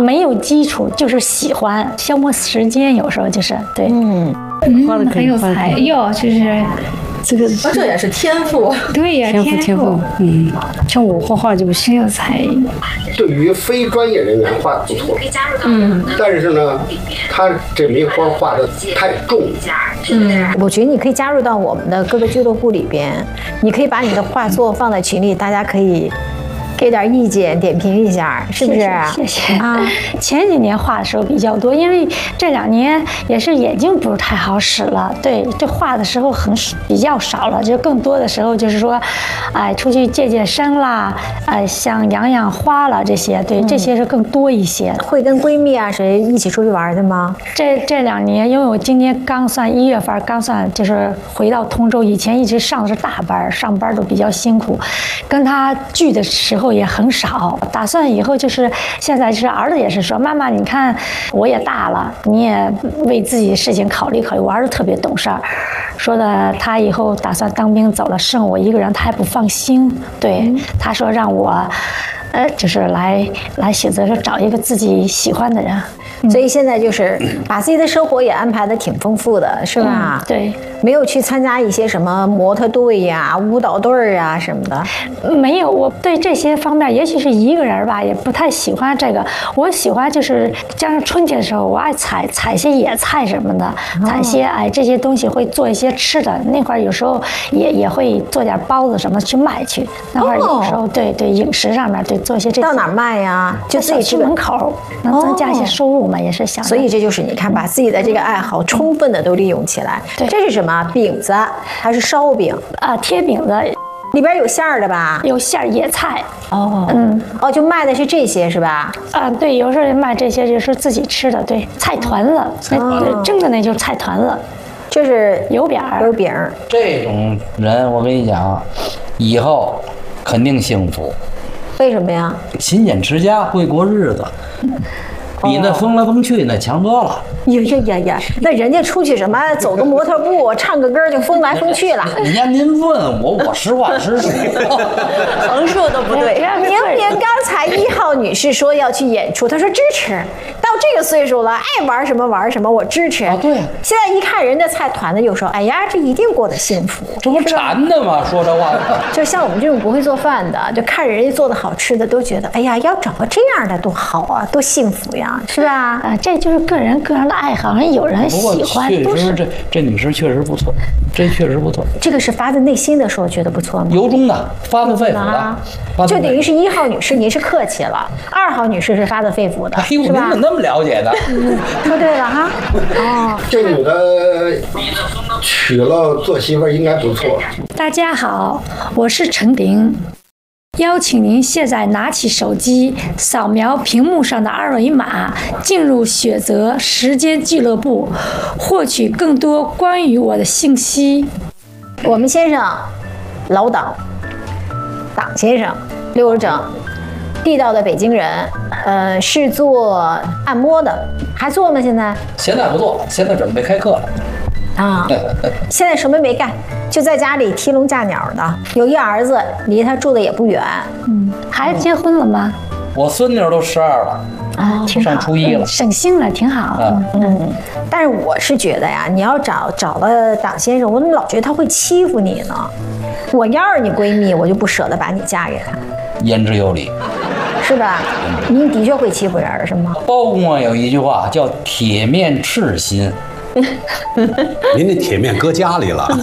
没有基础，就是喜欢消磨时间，有时候就是对， 很有才哟，就是这个这也是天赋。 对呀， 天赋，像我画画就不行， 很有才艺。 对于非专业人员画的不错，但是呢，他这梅花画的太重。 我觉得你可以加入到我们的各个俱乐部里边，你可以把你的画作放在群里，大家可以给点意见，点评一下，是不是？ 谢谢啊。前几年画的时候比较多，因为这2年也是眼睛不是太好使了，对，这画的时候比较少了，就更多的时候就是说，出去健健身啦，像养养花啦这些，对，这些是更多一些。 会跟闺蜜啊谁一起出去玩的吗？ 这2年，因为我今年刚算1月份刚算就是回到通州，以前一直上的是大班，上班都比较辛苦，跟他聚的时候也很少。打算以后就是现在是儿子也是说，妈妈你看我也大了，你也为自己的事情考虑考虑。我儿子特别懂事儿，说的他以后打算当兵走了，剩我一个人他还不放心。对，他说让我就是来选择说找一个自己喜欢的人。 所以现在就是把自己的生活也安排得挺丰富的，是吧？ 对， 没有去参加一些什么模特队呀、舞蹈队啊什么的。 没有，我对这些方面，也许是一个人吧，也不太喜欢这个。我喜欢就是加上春天的时候，我爱采些野菜什么的，采些这些东西，会做一些吃的。那会儿有时候也会做点包子什么去卖去。那会儿有时候对饮食上面对做一些这到哪儿卖呀？就自己去门口，能增加一些收入嘛，也是想。 所以这就是你看，把自己的这个爱好充分的都利用起来。 对， 这是什么饼子还是烧饼啊？贴饼子。 里边有馅儿的吧？ 有馅儿野菜就卖的是这些是吧？ 对，有时候卖这些就是自己吃的，对，菜团子，蒸的那就是菜团子， 这是油饼。 这种人我跟你讲，以后肯定幸福。 为什么呀？ 勤俭持家，会过日子。比那疯来疯去那强多了。 呀，那人家出去什么走个模特步，唱个歌就疯来疯去了。 您问我，我实话实说， 横竖都不对。明明刚才1号女士说要去演出，她说支持。到这个岁数了，爱玩什么玩什么，我支持。 对。 现在一看人家菜团子，又说，哎呀，这一定过得幸福。 这不馋的吗？说这话。 就像我们这种不会做饭的，就看人家做的好吃的，都觉得，哎呀，要找个这样的多好啊，多幸福呀。是吧？ 这就是个人的爱好，有人喜欢。 确实，这女士确实不错，这确实不错。 这个是发自内心的说觉得不错吗？ 由衷的，发自肺腑的。 就等于是1号女士您是客气了，2号女士是发自肺腑的， 是吧？您怎么那么了解呢？ 说对了哈。 这女的娶了做媳妇应该不错。 大家好，我是陈玲。邀请您现在拿起手机，扫描屏幕上的2维码，进入雪泽时间俱乐部，获取更多关于我的信息。 我们先生，老党先生，60整，地道的北京人，是做按摩的，还做吗？现在不做，现在准备开课了。 现在什么没干，就在家里踢笼架鸟的。有一儿子，离他住的也不远。 孩子结婚了吗？ 我孙女都12了， 挺好， 上初1了， 省心了，挺好。 但是我是觉得呀，你要找了党先生，我怎么老觉得他会欺负你呢？我要是你闺蜜，我就不舍得把你嫁给他。 言之有理， 是吧？您的确会欺负人，是吗？ 包公啊有一句话叫“铁面赤心”。 您这铁面搁家里了。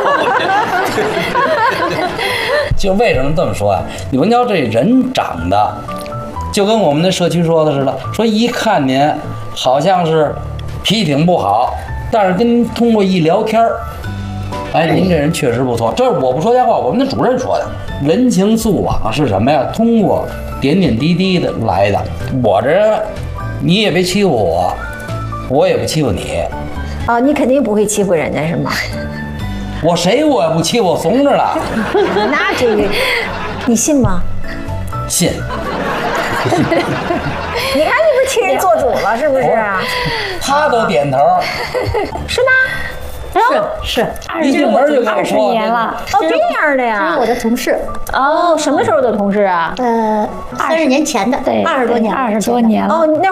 就为什么这么说啊？你们瞧这人长得，就跟我们那社区说的似的，说一看您好像是脾气挺不好，但是跟您通过一聊天您这人确实不错。这是我不说瞎话，我们的主任说的。人情素往是什么呀？通过点点滴滴的来的。我这人，你也别欺负我，我也不欺负你。 你肯定不会欺负人家是吗？ 我谁我也不欺负，我怂着了。 那这个，你信吗？ 信。 你看你不替人做主了是不是？ 他都点头。 是吗？ 是， 一进门就跟我说 20年了。 这样的呀？ 是我的同事。 什么时候的同事啊 ？30年前的， 对，20多年了。 那